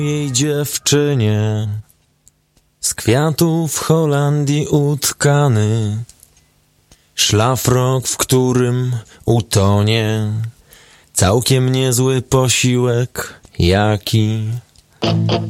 jej dziewczynie, z kwiatów w Holandii utkany, szlafrok, w którym utonie całkiem niezły posiłek, jaki